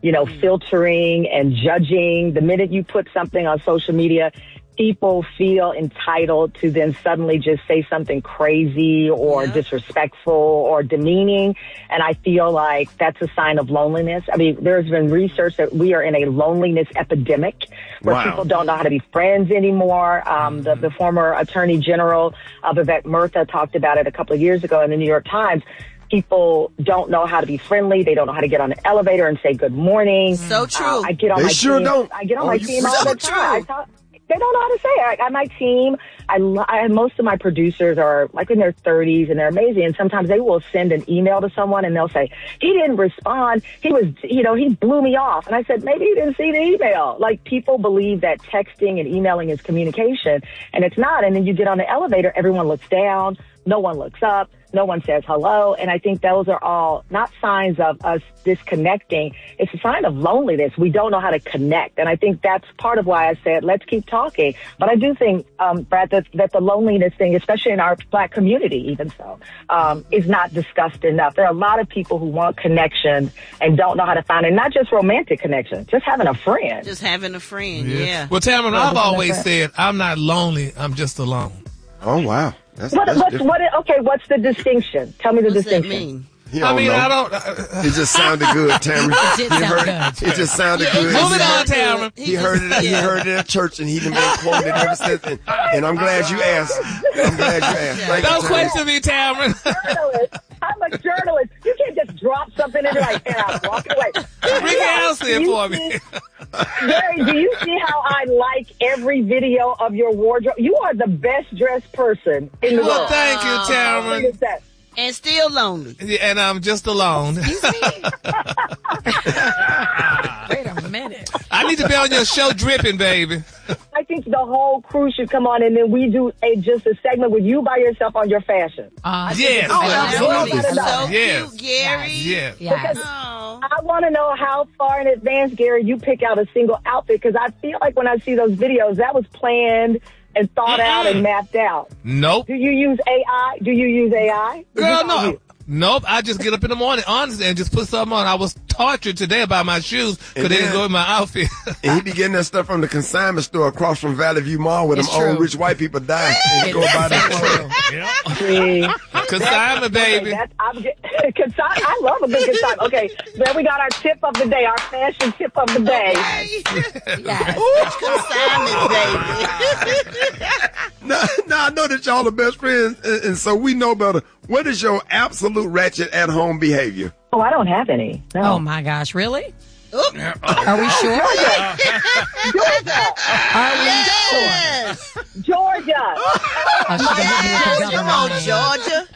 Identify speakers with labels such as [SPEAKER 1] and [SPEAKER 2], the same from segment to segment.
[SPEAKER 1] filtering and judging. The minute you put something on social media, people feel entitled to then suddenly just say something crazy or disrespectful or demeaning. And I feel like that's a sign of loneliness. I mean, there's been research that we are in a loneliness epidemic where people don't know how to be friends anymore. The former Attorney General, Vivek Murtha, talked about it a couple of years ago in the New York Times. People don't know how to be friendly. They don't know how to get on an elevator and say good morning.
[SPEAKER 2] So true.
[SPEAKER 1] I get on my team. I get on my team all the time. They don't know how to say it. On my team, most of my producers are like in their 30s and they're amazing. And sometimes they will send an email to someone and they'll say, he didn't respond. He was, he blew me off. And I said, maybe he didn't see the email. Like, people believe that texting and emailing is communication, and it's not. And then you get on the elevator, everyone looks down. No one looks up. No one says hello. And I think those are all not signs of us disconnecting. It's a sign of loneliness. We don't know how to connect. And I think that's part of why I said, let's keep talking. But I do think, Brad, that the loneliness thing, especially in our Black community, even so, is not discussed enough. There are a lot of people who want connection and don't know how to find it. Not just romantic connection, just having a friend.
[SPEAKER 2] Just having a friend, yeah.
[SPEAKER 3] Well, Tamron, I've always said, I'm not lonely, I'm just alone.
[SPEAKER 4] Oh, wow.
[SPEAKER 1] What's the distinction? Tell me the distinction.
[SPEAKER 2] That mean?
[SPEAKER 3] I don't.
[SPEAKER 4] It just sounded good, Tamron.
[SPEAKER 5] It did sound good.
[SPEAKER 4] It just sounded good.
[SPEAKER 3] Move it on, Tamron.
[SPEAKER 4] He heard it. He heard it at church, and he's been quoted ever since. And I'm glad you asked.
[SPEAKER 3] Don't question me, Tamron.
[SPEAKER 1] I'm a journalist. You can't just drop something and be like, and I'm walking away.
[SPEAKER 3] Bring Alice in for me.
[SPEAKER 1] Gary, do you see how I like every video of your wardrobe? You are the best dressed person in the world.
[SPEAKER 3] Well, thank you, Tamron.
[SPEAKER 2] And still lonely.
[SPEAKER 3] Yeah, and I'm just alone.
[SPEAKER 5] Excuse me. Wait a minute.
[SPEAKER 3] I need to be on your show dripping, baby.
[SPEAKER 1] I think the whole crew should come on, and then we do just a segment with you by yourself on your fashion.
[SPEAKER 3] Yes.
[SPEAKER 2] Oh, absolutely.
[SPEAKER 3] So
[SPEAKER 2] cute, Gary.
[SPEAKER 3] Yeah.
[SPEAKER 1] Because I want to know how far in advance, Gary, you pick out a single outfit, because I feel like when I see those videos, that was planned and thought out and mapped out.
[SPEAKER 3] Nope.
[SPEAKER 1] Do you use AI?
[SPEAKER 3] Girl, no. Nope. I just get up in the morning, honestly, and just put something on. I was tortured today about my shoes because they didn't go with my outfit.
[SPEAKER 4] And he be getting that stuff from the consignment store across from Valley View Mall where them old rich white people die. And go buy that.
[SPEAKER 3] Consignment, baby.
[SPEAKER 1] I love a good consignment. Okay, there we got our tip of the day, our fashion tip of the day.
[SPEAKER 2] Consignment, baby.
[SPEAKER 4] Now, I know that y'all are best friends, and so we know better. What is your absolute ratchet at-home behavior?
[SPEAKER 1] Oh, I don't have any. No.
[SPEAKER 5] Oh, my gosh. Really?
[SPEAKER 2] Are
[SPEAKER 5] we sure?
[SPEAKER 1] Georgia.
[SPEAKER 5] Are we sure?
[SPEAKER 1] Georgia.
[SPEAKER 2] Come on, Georgia.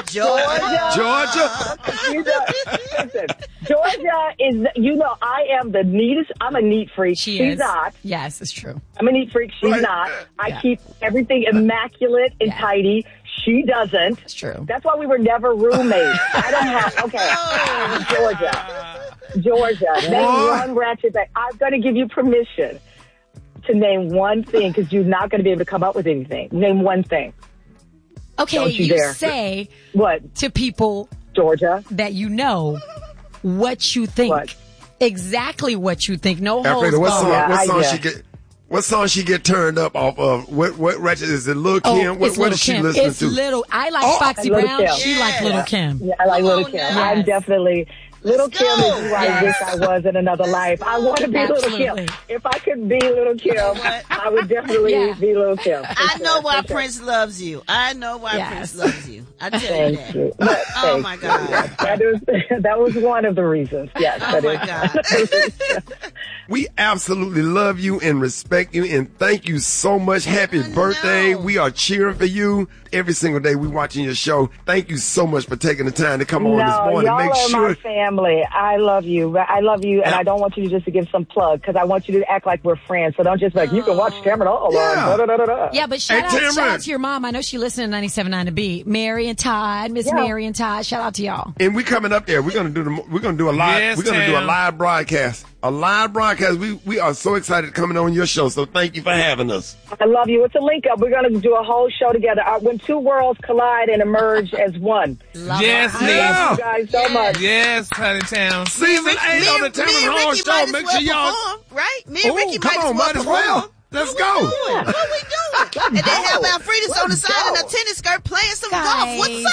[SPEAKER 1] Listen, Georgia is, I am the neatest. I'm a neat freak. She's not.
[SPEAKER 5] Yes, it's true.
[SPEAKER 1] I'm a neat freak. She's not. I keep everything immaculate and tidy. She doesn't.
[SPEAKER 5] It's true.
[SPEAKER 1] That's why we were never roommates. I don't have, Georgia. Name one ratchet bag. I'm going to give you permission to name one thing because you're not going to be able to come up with anything. Name one thing.
[SPEAKER 5] Okay, you say
[SPEAKER 1] what
[SPEAKER 5] to people,
[SPEAKER 1] Georgia,
[SPEAKER 5] that you know what you think.
[SPEAKER 1] What?
[SPEAKER 5] Exactly what you think. No holds
[SPEAKER 4] Alfredo,
[SPEAKER 5] barred.
[SPEAKER 4] what song she get turned up off of? What ratchet is it? Lil' Kim? What is she listening to?
[SPEAKER 5] I like Foxy Brown.
[SPEAKER 1] Kim.
[SPEAKER 5] She like Little Kim.
[SPEAKER 1] Yeah, I like Little Kim.
[SPEAKER 5] Yes.
[SPEAKER 1] I'm definitely. Little Kim is who I wish I was in another life. I want to be Little Kim. If I could be Little Kim, I would definitely be Little Kim.
[SPEAKER 2] I know why Prince loves you. I know why Prince loves you. I tell you that.
[SPEAKER 1] You.
[SPEAKER 2] Oh, my God.
[SPEAKER 1] That was one of the reasons. Yes.
[SPEAKER 2] Oh, my God.
[SPEAKER 4] We absolutely love you and respect you and thank you so much. Happy birthday. We are cheering for you every single day. We watching your show. Thank you so much for taking the time to come on this morning.
[SPEAKER 1] Y'all are my family. I love you. And I don't want you just to give some plug because I want you to act like we're friends. So don't just be like, you can watch Tamron all along.
[SPEAKER 5] Yeah, but shout out to your mom. I know she listened to 97.9 to B. Mary and Todd, Mary and Todd. Shout out to y'all.
[SPEAKER 4] And we coming up there. We're gonna do a live. We're gonna do a live broadcast a live broadcast. We are so excited coming on your show, so thank you for having us.
[SPEAKER 1] I love you. It's a link up. We're going to do a whole show together. When two worlds collide and emerge as one.
[SPEAKER 3] Yes,
[SPEAKER 1] I love you guys so much.
[SPEAKER 3] Yes, Honeytown.
[SPEAKER 4] Season 8 on the Tamron Hall Show. Make sure y'all...
[SPEAKER 2] Right? Me and Ricky
[SPEAKER 4] might as well. Let's go.
[SPEAKER 2] What we doing? And then have Alfredas on the side in a tennis skirt playing some golf. What's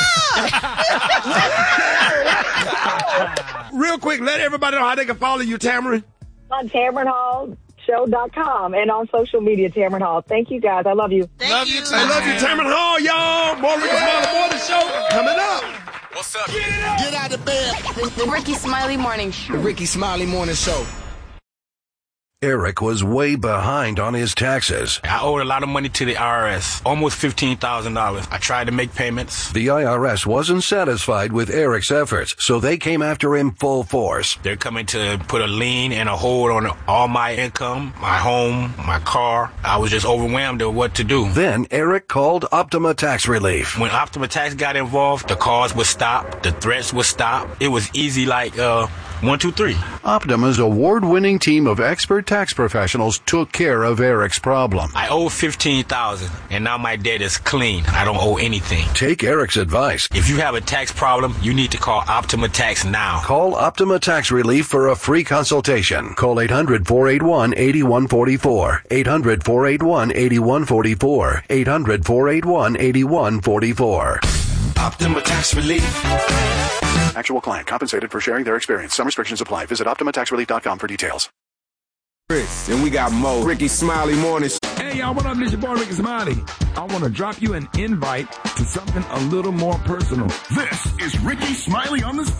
[SPEAKER 2] up?
[SPEAKER 4] Real quick, let everybody know how they can follow you, Tamron.
[SPEAKER 1] On TamronHallShow.com and on social media, Tamron Hall. Thank you, guys. I love you.
[SPEAKER 3] Love you too.
[SPEAKER 4] I love you, Tamron Hall, y'all. More Ricky Smiley Morning Show coming up.
[SPEAKER 6] What's up? Get out of bed.
[SPEAKER 7] The Ricky Smiley Morning Show.
[SPEAKER 6] The Ricky Smiley Morning Show.
[SPEAKER 8] Eric was way behind on his taxes.
[SPEAKER 9] I owed a lot of money to the IRS, almost $15,000. I tried to make payments.
[SPEAKER 8] The IRS wasn't satisfied with Eric's efforts, so they came after him full force.
[SPEAKER 9] They're coming to put a lien and a hold on all my income, my home, my car. I was just overwhelmed at what to do.
[SPEAKER 8] Then Eric called Optima Tax Relief.
[SPEAKER 9] When Optima Tax got involved, the calls would stop, the threats would stop. It was easy like 1, 2, 3.
[SPEAKER 8] Optima's award-winning team of expert tax professionals took care of Eric's problem.
[SPEAKER 9] I owe $15,000, and now my debt is clean. I don't owe anything.
[SPEAKER 8] Take Eric's advice.
[SPEAKER 9] If you have a tax problem, you need to call Optima Tax now.
[SPEAKER 8] Call Optima Tax Relief for a free consultation. Call 800-481-8144. 800-481-8144. 800-481-8144.
[SPEAKER 6] Optima Tax Relief.
[SPEAKER 8] Actual client compensated for sharing their experience. Some restrictions apply. Visit OptimaTaxRelief.com for details.
[SPEAKER 6] And we got more Ricky Smiley Morning.
[SPEAKER 10] Hey, y'all, what up? This your boy, Ricky Smiley. I want to drop you an invite to something a little more personal.
[SPEAKER 11] This is Ricky Smiley on the Spot.